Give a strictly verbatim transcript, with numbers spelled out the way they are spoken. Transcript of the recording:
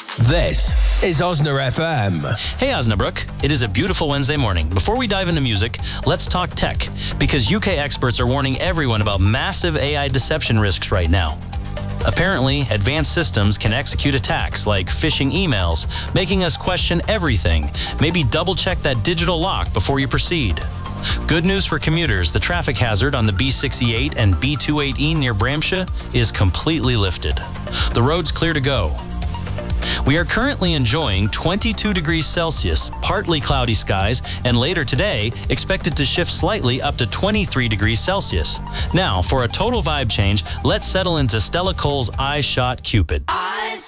This is Osna F M. Hey Osnabrook, it is a beautiful Wednesday morning. Before we dive into music, let's talk tech, because U K experts are warning everyone about massive A I deception risks right now. Apparently, advanced systems can execute attacks like phishing emails, making us question everything. Maybe double-check that digital lock before you proceed. Good news for commuters, the traffic hazard on the B sixty-eight and B twenty-eight E near Bramsha is completely lifted. The road's clear to go. We are currently enjoying twenty-two degrees Celsius, partly cloudy skies, and later today, expected to shift slightly up to twenty-three degrees Celsius. Now, for a total vibe change, let's settle into Stella Cole's I Shot Cupid. I